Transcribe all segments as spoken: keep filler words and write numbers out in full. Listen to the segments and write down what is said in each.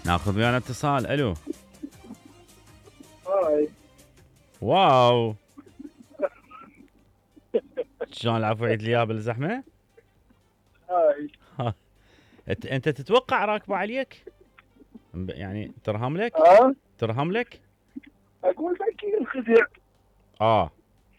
ناخذ ويانا اتصال. الو. هاي. واو. شلون العفو عيد لي اياه بالزحمه؟ هاي. ها. انت انت تتوقع راكبه عليك؟ يعني ترهم لك؟ ها؟ ترهم لك؟ اقول لك انخدع. اه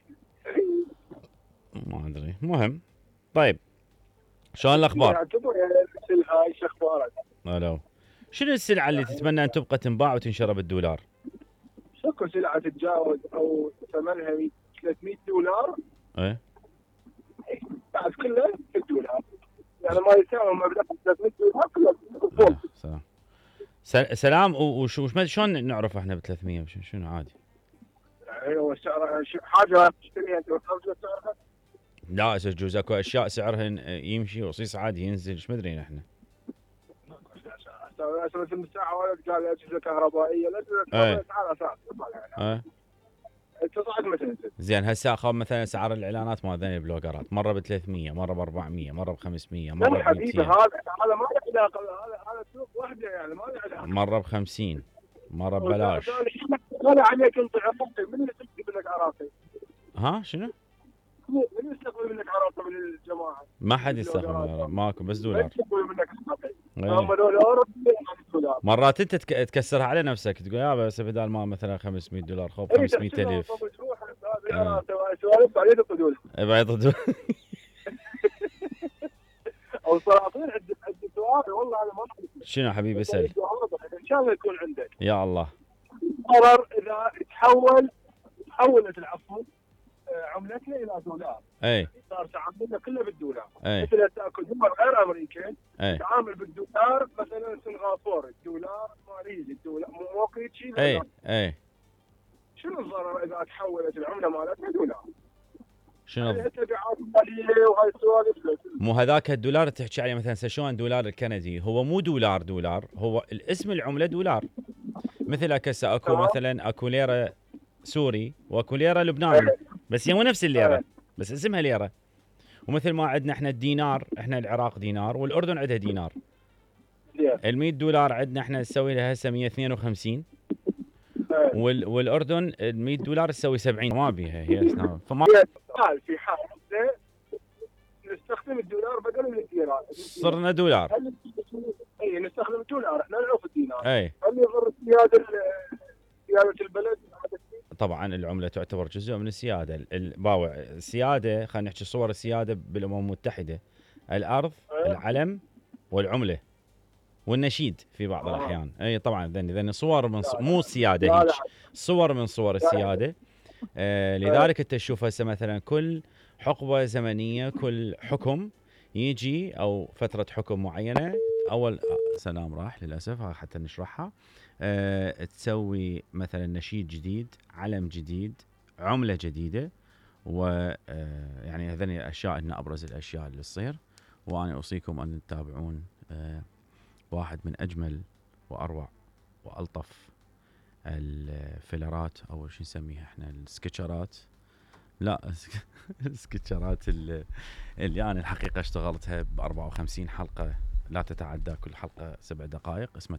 ما ادري. مهم. طيب شلون الاخبار؟ يعتبر يعني مثل هاي شو اخبارك؟ الو. شنو السلعه اللي تتمنى ان تبقى تنباع وتنشرى بالدولار؟ شكو سلعه تتجاوز او ثمنها ثلاثمية دولار ايه بعد كله بالدولار، يعني ما يساوي مبلغ ثلاثمية دولار كله لا فوق. سلام. سل- سلام. وش وش شلون نعرف احنا ب ثلاثمية؟ شنو عادي؟ يعني هو سعر حاجه تشتريها انت وتخرج سعرها. لا يجوز اكو اشياء سعرها يمشي رصيص عادي ينزل. ايش مدري احنا. مثل الساعه ولد قال اجهزه كهربائيه، الاجهزه الكهربائيه اسعارها صعبه اه تصعد مثلا. زين هسه اخذ مثلا اسعار الاعلانات مال ذني البلوجرات، مره ب ثلاثمية، مره ب أربعمية، مره ب خمسمية، مره لا ب حبيبي، مئتين، هذا هذا ما له علاقه، هذا هذا سوق وحده يعني ما له علاقه. مره ب خمسين، مره ببلاش. هذا عليك انت عرفتي من اللي يستقبل منك عرافه؟ ها شنو؟ من يستقبل منك عرافه من الجماعه؟ ما حد يستخدم، ماكو بس ما دولار. يستقبل منك عرافه. ايه. هم دولار دولار. مرات انت تك... تكسرها على نفسك تقول يا بس بدال ما مثلا خمسمية دولار خذ اي خمسمية تحسبها الف. وتروح اه سوالف بعدين يقعدون. ابعد. او صراحه عندي عندي سؤال والله انا ما أعرف. شنو حبيبي اسال. ان شاء الله يكون عندك. يا الله. قرر اذا تحول تحولت العفو عملتنا الى دولار. اي صار تعاملنا كله بالدولار. اي مثل تاكل دول غير امريكان اي تعامل بالدولار، مثلا سنغافوره الدولار، ماليزيا الدولار، موقيت شيء. اي اي. شنو الضرر اذا تحولت العمله مالتنا دولار؟ شنو يعني تبعات ماليه وهاي السوالف. مو هذاك الدولار تحكي عليه مثلا شلون الدولار الكندي هو مو دولار دولار، هو الاسم العمله دولار. مثل هسه اكو مثلا اكو ليره سوري واكو ليره لبناني، بس هي مو نفس الليره بس اسمها ليره. ومثل ما عندنا احنا الدينار، احنا العراق دينار والاردن عندها دينار. ال مئة دولار عندنا احنا نسوي لها هسه مئة واثنين وخمسين، وال والاردن ال مئة دولار تسوي سبعين. ما بيها هي فما في حال نستخدم الدولار بدل من الدينار صرنا دولار. اي نستخدم الدولار احنا نعرف الدينار. اي هل يضر سياده سياده البلد؟ طبعا العمله تعتبر جزء من السياده. الباوع السياده، خلينا نحكي صور السياده بالامم المتحده: الارض، العلم، والعمله، والنشيد في بعض آه. الاحيان. اي طبعا ذني ذني صور من ص... مو سياده هيك، صور من صور السياده. آه لذلك انت تشوف هسه مثلا كل حقبه زمنيه، كل حكم يجي او فتره حكم معينه، اول سلام راح للاسف حتى نشرحها. أه تسوي مثلا نشيد جديد، علم جديد، عمله جديده، و أه يعني هذني الاشياء ان ابرز الاشياء اللي تصير. وانا اوصيكم ان تتابعون أه واحد من اجمل واروع والطف الفيلرات او شو نسميها احنا، السكتشرات. لا السكتشرات اللي, اللي انا الحقيقه اشتغلتها ب أربعة وخمسين حلقه لا تتعدى كل حلقه سبع دقائق، اسمها